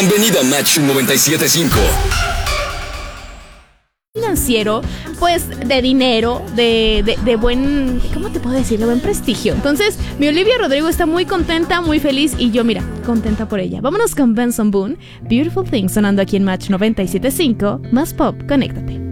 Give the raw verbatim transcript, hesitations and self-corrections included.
Bienvenido a Match noventa y siete punto cinco. Financiero, pues de dinero, de, de, de buen, ¿cómo te puedo decir? De buen prestigio. Entonces, mi Olivia Rodrigo está muy contenta, muy feliz y yo, mira, contenta por ella. Vámonos con Benson Boone, Beautiful Things, sonando aquí en Match noventa y siete punto cinco, más pop, conéctate.